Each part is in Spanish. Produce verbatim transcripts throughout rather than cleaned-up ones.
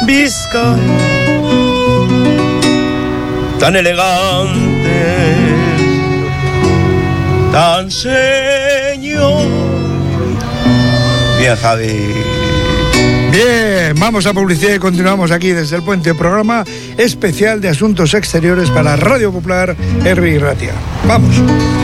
Vizca, tan elegantes, tan señor. Bien, Javi. Bien, vamos a publicidad y continuamos aquí desde el Puente, programa especial de Asuntos Exteriores para Radio Popular Herri y Ratia. Vamos.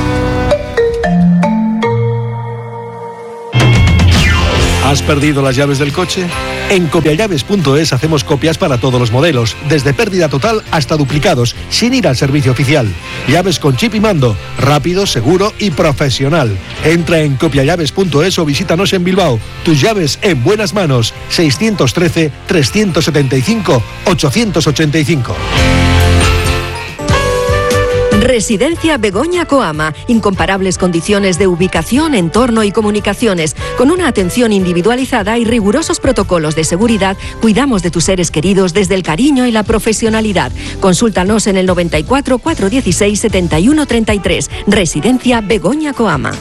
¿Has perdido las llaves del coche? En copiallaves punto es hacemos copias para todos los modelos, desde pérdida total hasta duplicados, sin ir al servicio oficial. Llaves con chip y mando, rápido, seguro y profesional. Entra en copiallaves punto es o visítanos en Bilbao. Tus llaves en buenas manos. seiscientos trece, trescientos setenta y cinco, ochocientos ochenta y cinco. Residencia Begoña Coama. Incomparables condiciones de ubicación, entorno y comunicaciones. Con una atención individualizada y rigurosos protocolos de seguridad, cuidamos de tus seres queridos desde el cariño y la profesionalidad. Consúltanos en el noventa y cuatro, cuatrocientos dieciséis, setenta y uno treinta y tres. Residencia Begoña Coama.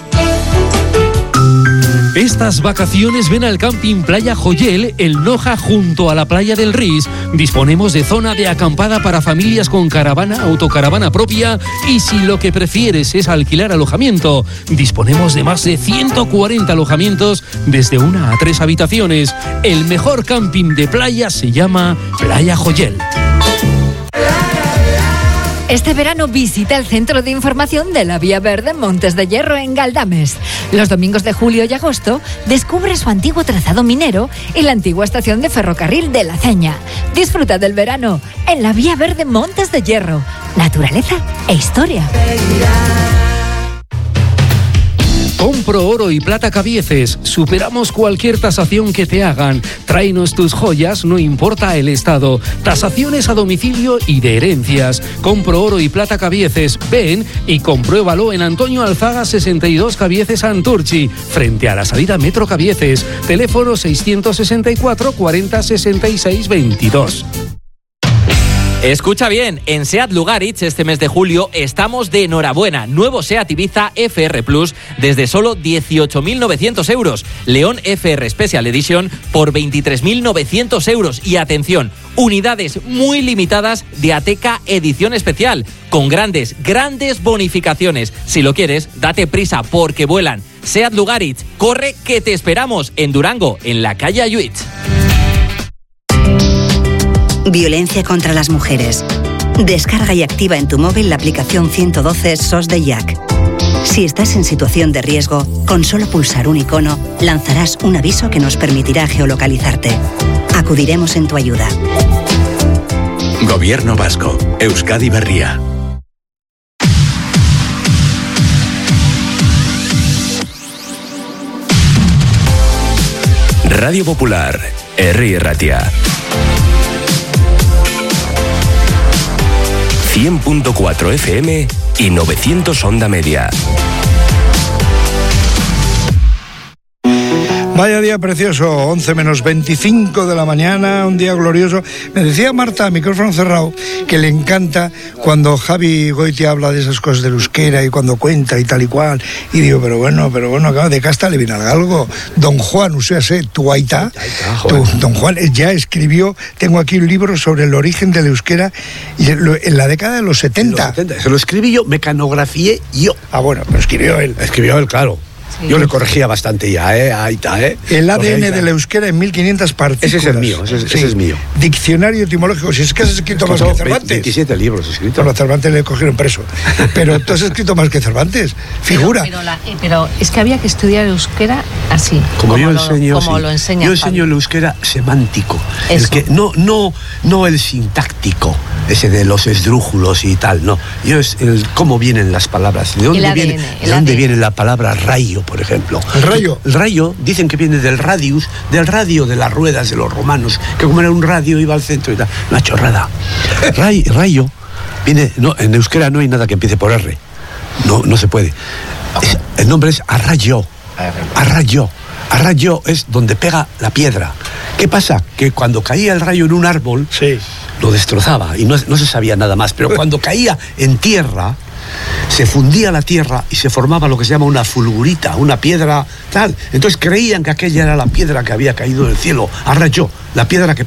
Estas vacaciones ven al Camping Playa Joyel, el Noja, junto a la playa del Ris. Disponemos de zona de acampada para familias con caravana, autocaravana propia y si lo que prefieres es alquilar alojamiento, disponemos de más de ciento cuarenta alojamientos desde una a tres habitaciones. El mejor camping de playa se llama Playa Joyel. Este verano visita el Centro de Información de la Vía Verde Montes de Hierro en Galdames. Los domingos de julio y agosto descubre su antiguo trazado minero y la antigua estación de ferrocarril de La Ceña. Disfruta del verano en la Vía Verde Montes de Hierro. Naturaleza e historia. Compro oro y plata Cabieces. Superamos cualquier tasación que te hagan. Tráenos tus joyas, no importa el estado. Tasaciones a domicilio y de herencias. Compro oro y plata Cabieces. Ven y compruébalo en Antonio Alzaga sesenta y dos Cabieces Santurchi, frente a la salida Metro Cabieces. Teléfono seiscientos sesenta y cuatro, cuarenta, sesenta y seis, veintidós. Escucha bien, en SEAT Lugaritz este mes de julio estamos de enhorabuena. Nuevo SEAT Ibiza F R Plus desde solo dieciocho mil novecientos euros. León F R Special Edition por veintitrés mil novecientos euros. Y atención, unidades muy limitadas de Ateca Edición Especial, con grandes, grandes bonificaciones. Si lo quieres, date prisa porque vuelan. SEAT Lugaritz, corre que te esperamos en Durango, en la calle Ayuit. Violencia contra las mujeres. Descarga y activa en tu móvil la aplicación ciento doce S O S de Jack. Si estás en situación de riesgo, con solo pulsar un icono, lanzarás un aviso que nos permitirá geolocalizarte. Acudiremos en tu ayuda. Gobierno Vasco. Euskadi Berria. Radio Popular. Herri y Ratia. cien punto cuatro F M y novecientos onda media. Vaya día precioso, once menos veinticinco de la mañana, un día glorioso. Me decía Marta, micrófono cerrado, que le encanta cuando Javi Goitia habla de esas cosas del euskera y cuando cuenta y tal y cual. Y digo, pero bueno, pero bueno, acaba de casta le viene algo. Don Juan, o sea, sé, tu aita, tu, don Juan ya escribió, tengo aquí un libro sobre el origen del euskera y en la década de los setenta. Los setenta, se lo escribí yo, mecanografié yo. Ah, bueno, pero escribió él. Escribió él, claro. Sí. Yo le corregía bastante ya, ¿eh? Ahí está, ¿eh? El A D N del euskera en mil quinientas partículas. Ese es el mío, ese, sí. ese es mío. Diccionario etimológico. Si es que has escrito más que Cervantes. veintisiete libros he escrito. Bueno, a Cervantes le cogieron preso. Pero tú has escrito más que Cervantes. Figura. Pero, pero, la, pero es que había que estudiar euskera así. Como, como yo lo, enseño, como sí. lo enseña Yo enseño el euskera semántico. Eso. El que, no, no, no el sintáctico, ese de los esdrújulos y tal, no. Yo es el cómo vienen las palabras. ¿De dónde, viene, ¿de dónde viene la palabra rayo, por ejemplo? El rayo. El rayo, dicen que viene del radius, del radio de las ruedas de los romanos, que como era un radio iba al centro y tal. Una chorrada. Ray, rayo viene, no, en euskera no hay nada que empiece por R. No, no se puede. Es, el nombre es arrayo. Arrayo. Arrayo es donde pega la piedra. ¿Qué pasa? Que cuando caía el rayo en un árbol, sí, lo destrozaba y no, no se sabía nada más. Pero cuando caía en tierra, se fundía la tierra y se formaba lo que se llama una fulgurita, una piedra tal. Entonces creían que aquella era la piedra que había caído del cielo. Arrayó, la piedra que pega.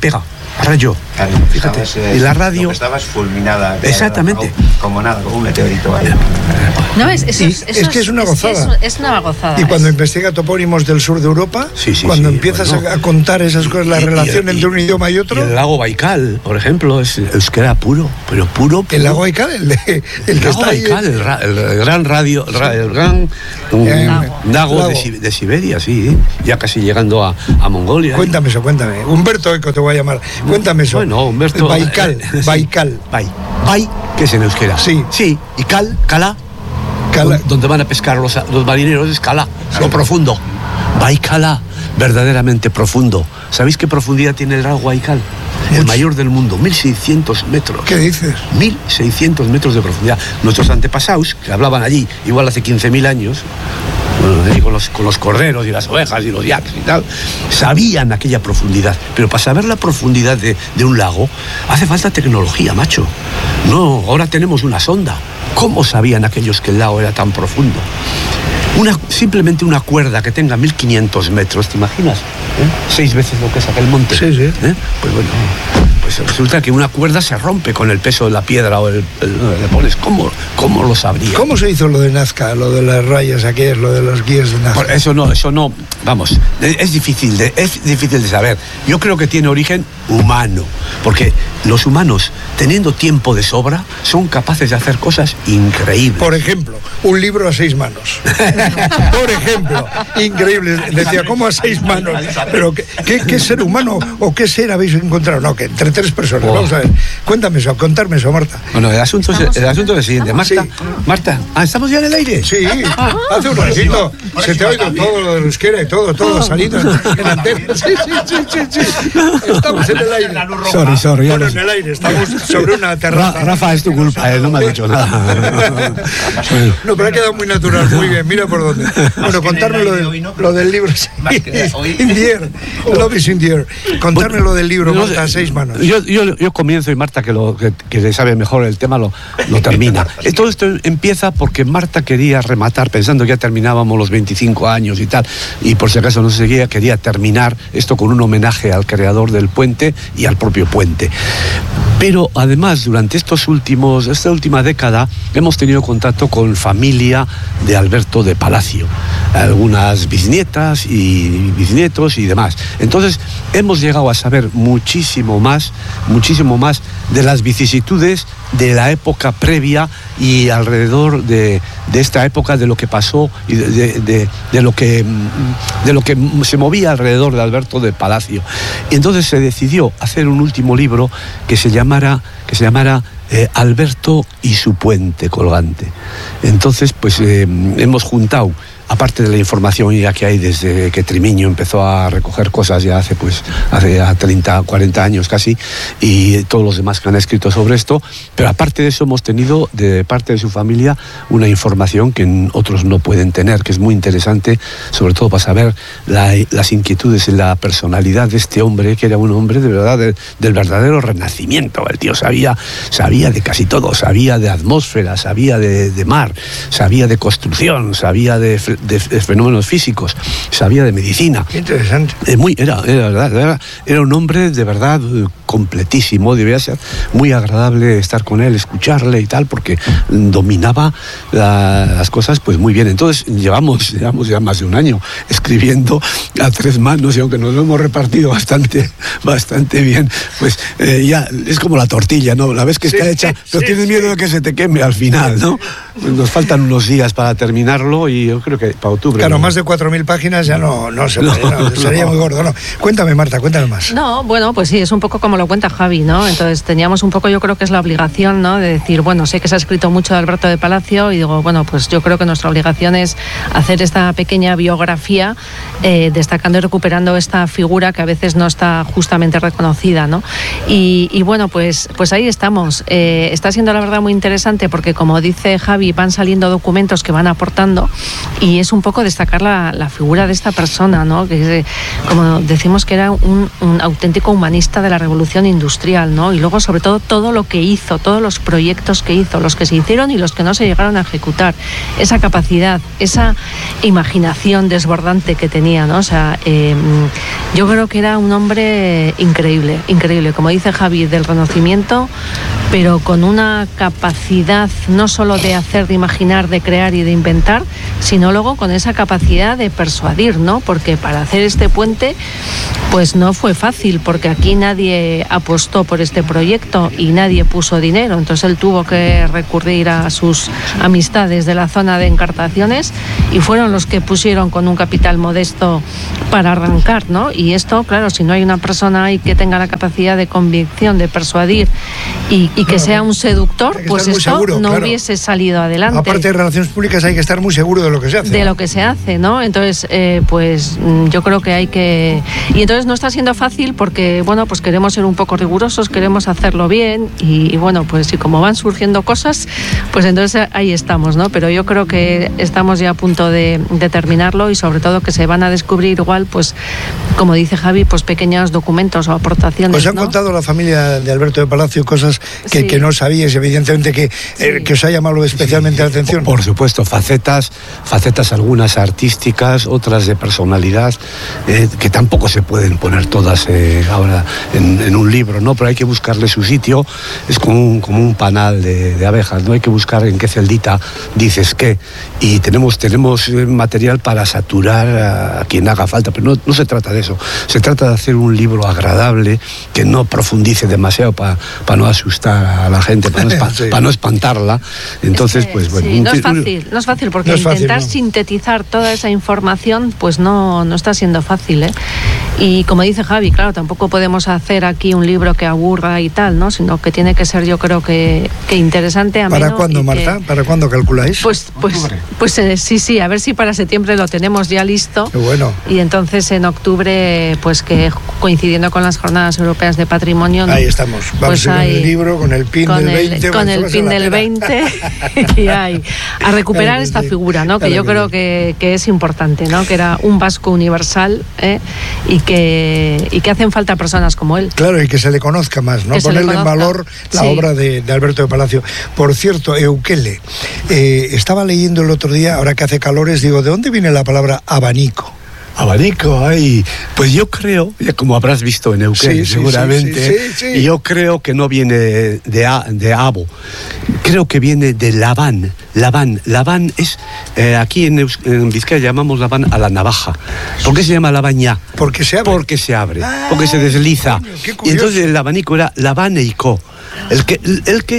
Rayo. Claro, Fíjate. estabas, eh, Y la radio. lo que estabas fulminada. Exactamente. Como nada, como un meteorito. ¿Vale? No, es, eso, Y es, eso es que es una que gozada. Es, es una gozada. Y cuando es- investiga topónimos del sur de Europa, Sí, sí, cuando sí, empiezas bueno. a, a contar esas cosas, la Y- y- relación y- entre un idioma y otro, Y el lago Baikal, por ejemplo, es euskera puro, pero puro. puro. el lago Baikal, el, de, el El que lago está ahí. Baikal, el, ra- el gran radio, el, ra- el gran um, Eh, lago, lago. De, Si- de Siberia, sí, ya casi llegando a, a Mongolia. Cuéntame eso, cuéntame. Humberto Eco te voy a llamar. Cuéntame eso. Bueno, Humberto. Baikal, eh, sí. Baikal. Bai. Bai, que es en euskera. Sí. Sí, y Cal, Cala, Cala. don- donde van a pescar los, los marineros, es Cala, lo profundo. Baikala, verdaderamente profundo. ¿Sabéis qué profundidad tiene el lago Baikal? El Mucho. mayor del mundo, mil seiscientos metros. ¿Qué dices? mil seiscientos metros de profundidad. Nuestros antepasados, que hablaban allí, igual hace quince mil años, bueno, allí con, los, con los corderos y las ovejas y los yaks y tal, sabían aquella profundidad. Pero para saber la profundidad de, de un lago, hace falta tecnología, macho. No, ahora tenemos una sonda. ¿Cómo sabían aquellos que el lago era tan profundo? Una, simplemente una cuerda que tenga mil quinientos metros, ¿te imaginas? ¿Eh? Seis veces lo que es aquel monte. Sí, sí. ¿Eh? Pues bueno, pues resulta que una cuerda se rompe con el peso de la piedra o el, el- le pones. ¿Cómo, cómo lo sabría? ¿Cómo se hizo lo de Nazca, lo de las rayas aquellas, lo de los guías de Nazca? Por eso no, eso no, vamos, es es difícil de, es difícil de saber. Yo creo que tiene origen humano, porque los humanos, teniendo tiempo de sobra, son capaces de hacer cosas increíbles. Por ejemplo, un libro a seis manos. Por ejemplo, increíble. Decía, ¿cómo a seis manos? Pero ¿qué, qué, qué ser humano o qué ser habéis encontrado? No, que entre tres personas. Oh. Vamos a ver. Cuéntame eso, contarme eso, Marta. Bueno, el asunto, es, el asunto es el siguiente. Marta, Sí. Marta, ah, ¿estamos ya en el aire? Sí, hace un ratito se te ha oído todo lo de euskera y todo, todo ha salido en, en antena. Sí, sí, sí, sí, sí. Estamos en el aire. Sorry, sorry. ya Bueno, lo en sé. el aire, estamos sobre una Ra- terraza. Rafa, es tu culpa, eh, no me ha dicho nada. Bueno. No, pero ha quedado muy natural, muy bien, mira por dónde. Bueno, contarme lo, de- lo del libro. Sí. In the air. Love is in the air. Contarme lo del libro, No, Marta, a seis manos. Yo, yo, yo comienzo y Marta, que, lo, que, que le sabe mejor el tema, lo, lo termina. Eh, Todo esto empieza porque Marta quería rematar, pensando que ya terminábamos los veinticinco años y tal, y por si acaso no se seguía, quería terminar esto con un homenaje al creador del puente y al propio puente. Pero además, durante estos últimos, esta última década, hemos tenido contacto con familia de Alberto de Palacio, algunas bisnietas y bisnietos y demás. Entonces, hemos llegado a saber muchísimo más, muchísimo más de las vicisitudes de la época previa y alrededor de, de esta época, de lo que pasó y de, de- de- de lo que, mm, de lo que se movía alrededor de Alberto de Palacio. Y entonces se decidió hacer un último libro que se llamara, que se llamara eh, Alberto y su puente colgante. Entonces, pues eh, hemos juntado, aparte de la información ya que hay desde que Trimiño empezó a recoger cosas ya hace pues hace ya treinta, cuarenta años casi, y todos los demás que han escrito sobre esto, pero aparte de eso hemos tenido de parte de su familia una información que otros no pueden tener, que es muy interesante, sobre todo para saber la- las inquietudes y la personalidad de este hombre, que era un hombre de verdad de- del verdadero renacimiento. El tío sabía, sabía de casi todo, sabía de atmósfera, sabía de, de mar, sabía de construcción, sabía de, fe- de fenómenos físicos, sabía de medicina. Qué interesante. Eh, muy, era, era, verdad, era, era un hombre de verdad eh, completísimo, debía ser muy agradable estar con él, escucharle y tal, porque dominaba la- las cosas pues muy bien. Entonces llevamos, llevamos ya más de un año escribiendo a tres manos, y aunque nos lo hemos repartido bastante, bastante bien, pues eh, ya es como la tortilla, ¿no? La ves que está Sí, hecha, sí, pero tienes miedo de que se te queme al final, ¿no? Pues nos faltan unos días para terminarlo y yo creo que para octubre. Claro, ¿no? más de cuatro mil páginas ya no, no se puede, No, no, sería no. muy gordo, ¿no? Cuéntame, Marta, cuéntame más. No, bueno, pues sí, es un poco como lo cuenta Javi, ¿no? Entonces teníamos un poco, yo creo que es la obligación, ¿no? De decir, bueno, sé que se ha escrito mucho de Alberto de Palacio y digo, bueno, pues yo creo que nuestra obligación es hacer esta pequeña biografía, eh, destacando y recuperando esta figura que a veces no está justamente reconocida, ¿no? Y, y bueno, pues, pues ahí estamos. Eh, está siendo la verdad muy interesante porque, como dice Javi, van saliendo documentos que van aportando y, y es un poco destacar la, la figura de esta persona, ¿no? Que como decimos que era un, un auténtico humanista de la revolución industrial, ¿no? Y luego sobre todo todo lo que hizo, todos los proyectos que hizo, los que se hicieron y los que no se llegaron a ejecutar, esa capacidad, esa imaginación desbordante que tenía, ¿no? O sea, eh, yo creo que era un hombre increíble, increíble, como dice Javi, del Renacimiento, pero con una capacidad no solo de hacer, de imaginar, de crear y de inventar, sino luego con esa capacidad de persuadir, ¿no? Porque para hacer este puente, pues no fue fácil, porque aquí nadie apostó por este proyecto y nadie puso dinero, entonces él tuvo que recurrir a sus amistades de la zona de Encartaciones y fueron los que pusieron con un capital modesto para arrancar, ¿no? Y esto, claro, si no hay una persona ahí que tenga la capacidad de convicción, de persuadir y, y que sea un seductor, pues esto seguro, no claro. hubiese salido adelante. Aparte de relaciones públicas hay que estar muy seguro de lo que se hace. De lo que se hace, ¿no? Entonces, eh, pues yo creo que hay que... Y entonces no está siendo fácil porque, bueno, pues queremos ser un poco rigurosos, queremos hacerlo bien y, y bueno, pues y como van surgiendo cosas, pues entonces ahí estamos, ¿no? Pero yo creo que estamos ya a punto de, de terminarlo y sobre todo que se van a descubrir igual, pues, como dice Javi, pues pequeños documentos o aportaciones, ¿Os han ¿no? contado la familia de Alberto de Palacio cosas que, Sí. que no sabíais, evidentemente, que, eh, que os ha llamado especialmente la atención? Por supuesto, facetas, facetas algunas artísticas, otras de personalidad, eh, que tampoco se pueden poner todas eh, ahora en, en un libro, ¿no? Pero hay que buscarle su sitio, es como un, como un panal de, de abejas, ¿no? Hay que buscar en qué celdita dices qué, y tenemos, tenemos material para saturar a, a quien haga falta, pero no, no se trata de eso, se trata de hacer un libro agradable, que no profundice demasiado para pa no asustar a la gente, para no, Sí. pa no espantarla, entonces pues bueno. Sí, no es un- fácil, no es fácil porque No es fácil, intentar ¿no? sintetizar toda esa información pues no, no está siendo fácil, ¿eh? Y como dice Javi, claro, tampoco podemos hacer aquí un libro que aburra y tal, ¿no? Sino que tiene que ser, yo creo que, que interesante, ameno. ¿Para cuándo, y que- Marta? ¿Para cuándo calculáis? Pues, pues, pues eh, sí, sí, a ver si para septiembre lo tenemos ya listo. Qué bueno. Y entonces en octubre, pues que coincidiendo con las Jornadas Europeas de Patrimonio, ¿no? Ahí estamos. Vamos Pues con ahí- el libro, con el pin con del el, veinte. con bueno, el esto pin va a del ser la veinte y ahí, a recuperar Claro que esta sí. figura, ¿no? Que Claro yo que creo sí. que, que es importante, ¿no? Que era un vasco universal, ¿eh? y que y que hacen falta personas como él. Claro, y que se le conozca más, ¿no? Que se le Ponerle en conozca. valor la Sí. obra de, de Alberto de Palacio. Por cierto, Eukele, eh, estaba leyendo el otro día, ahora que hace calores, digo, ¿de dónde viene la palabra abanico? Abanico, ay, pues yo creo, ya como habrás visto en Euskadi, Sí, sí, seguramente, sí, sí, sí, sí. y yo creo que no viene de, a, de abo, creo que viene de Labán. Labán, Labán es, eh, aquí en, Eus- en Vizcaya llamamos Labán a la navaja. ¿Por qué se llama Labán ya? Porque se abre. Porque se abre, Ah, porque se desliza. coño, qué Y curioso. entonces el abanico era Labán e Ico. El que, el que